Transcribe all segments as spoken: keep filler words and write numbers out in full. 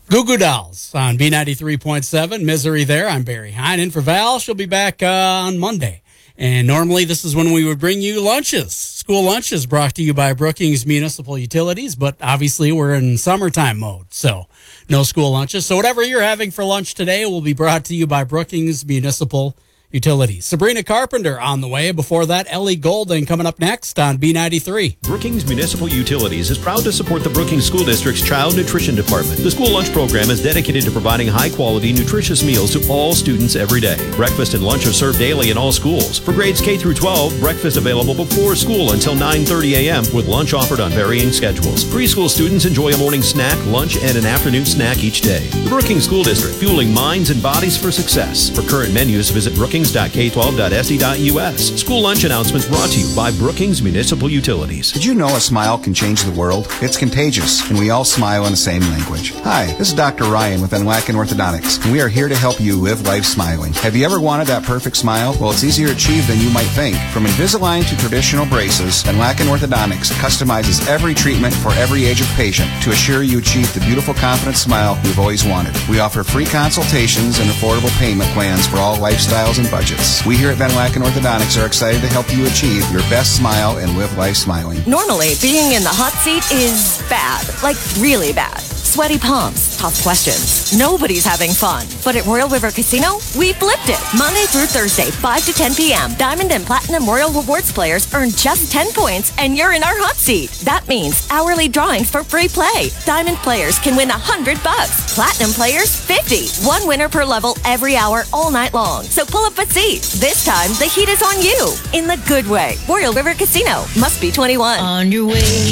Goo Goo Dolls on B ninety-three point seven. Misery there. I'm Barry Hine in for Val. She'll be back uh, on Monday. And normally this is when we would bring you lunches. School lunches brought to you by Brookings Municipal Utilities, but obviously we're in summertime mode, so no school lunches. So whatever you're having for lunch today will be brought to you by Brookings Municipal Utilities. Sabrina Carpenter on the way. Before that, Ellie Golding coming up next on B ninety-three. Brookings Municipal Utilities is proud to support the Brookings School District's Child Nutrition Department. The school lunch program is dedicated to providing high-quality, nutritious meals to all students every day. Breakfast and lunch are served daily in all schools. For grades K through twelve, breakfast available before school until nine thirty a.m. with lunch offered on varying schedules. Preschool students enjoy a morning snack, lunch, and an afternoon snack each day. The Brookings School District, fueling minds and bodies for success. For current menus, visit Brookings dot k twelve dot s d dot u s. School lunch announcements brought to you by Brookings Municipal Utilities. Did you know a smile can change the world? It's contagious, and we all smile in the same language. Hi, this is Doctor Ryan with Van Wacken Orthodontics, and we are here to help you live life smiling. Have you ever wanted that perfect smile? Well, it's easier achieved than you might think. From Invisalign to traditional braces, Van Wacken Orthodontics customizes every treatment for every age of patient to assure you achieve the beautiful, confident smile you've always wanted. We offer free consultations and affordable payment plans for all lifestyles and budgets. We here at Van Wacken Orthodontics are excited to help you achieve your best smile and live life smiling. Normally, being in the hot seat is bad, like really bad. Sweaty palms, tough questions. Nobody's having fun. But at Royal River Casino, we flipped it. Monday through Thursday, five to ten p.m., Diamond and Platinum Royal Rewards players earn just ten points, and you're in our hot seat. That means hourly drawings for free play. Diamond players can win one hundred bucks. Platinum players, fifty. One winner per level every hour, all night long. So pull up a seat. This time, the heat is on you. In the good way. Royal River Casino. Must be twenty-one. On your way.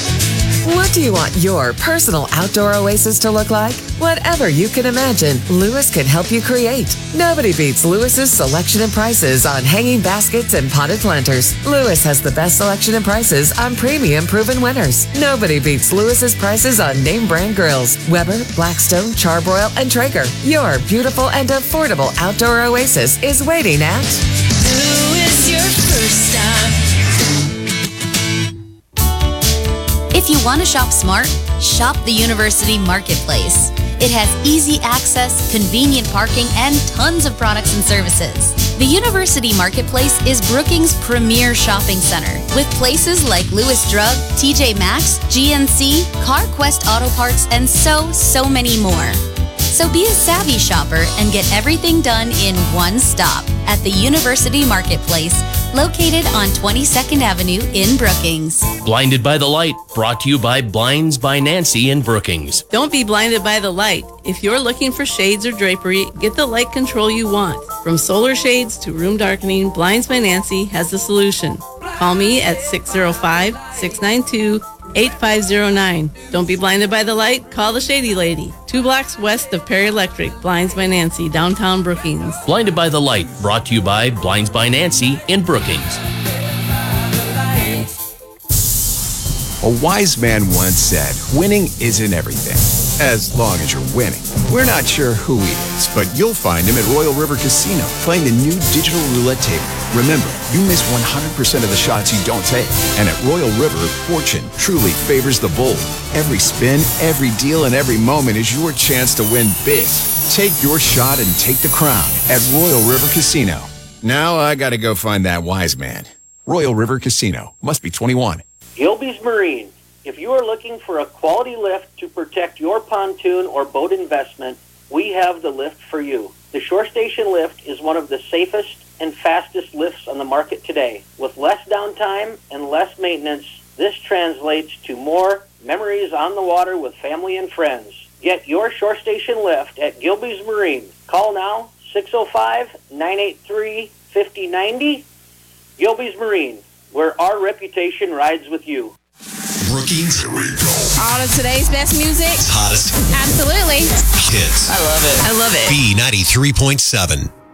What do you want your personal outdoor oasis to look like? Whatever you can imagine, Lewis can help you create. Nobody beats Lewis's selection and prices on hanging baskets and potted planters. Lewis has the best selection and prices on premium proven winners. Nobody beats Lewis's prices on name brand grills. Weber, Blackstone, Charbroil, and Traeger. Your beautiful and affordable outdoor oasis is waiting at Lewis, your first stop. If you want to shop smart, shop the University Marketplace. It has easy access, convenient parking, and tons of products and services. The University Marketplace is Brookings' premier shopping center, with places like Lewis Drug, T J Maxx, G N C, CarQuest Auto Parts, and so, so many more. So be a savvy shopper and get everything done in one stop at the University Marketplace, located on twenty-second Avenue in Brookings. Blinded by the Light, brought to you by Blinds by Nancy in Brookings. Don't be blinded by the light. If you're looking for shades or drapery, get the light control you want. From solar shades to room darkening, Blinds by Nancy has the solution. Call me at six oh five, six nine two, eight five oh nine. Don't be blinded by the light, call the Shady Lady. Two blocks west of Perry Electric, Blinds by Nancy, downtown Brookings. Blinded by the Light, brought to you by Blinds by Nancy in Brookings. A wise man once said, winning isn't everything, as long as you're winning. We're not sure who he is, but you'll find him at Royal River Casino, playing the new digital roulette table. Remember, you miss one hundred percent of the shots you don't take. And at Royal River, fortune truly favors the bold. Every spin, every deal, and every moment is your chance to win big. Take your shot and take the crown at Royal River Casino. Now I gotta go find that wise man. Royal River Casino. Must be twenty-one. Gilby's Marine. If you are looking for a quality lift to protect your pontoon or boat investment, we have the lift for you. The Shore Station lift is one of the safest and fastest lifts on the market today. With less downtime and less maintenance, this translates to more memories on the water with family and friends. Get your Shore Station lift at Gilby's Marine. Call now, six oh five, nine eight three, five oh nine oh. Gilby's Marine, where our reputation rides with you. Brookings, here we go. All of today's best music. Hottest. Absolutely. Hits. I love it. I love it. B ninety-three point seven.